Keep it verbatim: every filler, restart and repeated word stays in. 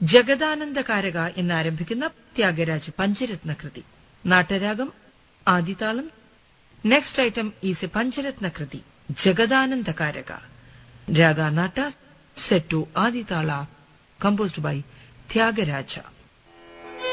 ജഗദാനന്ദകാരക എന്നാരംഭിക്കുന്ന ത്യാഗരാജ് പഞ്ചരത്ന കൃതി. നാട്ടരാഗം ആദിതാളം. Next item is A പഞ്ചരത്ന കൃതി ജഗദാനന്ദകാരക. രാഗ നാട്ട, set to Adi tala, composed by Tyagaraja.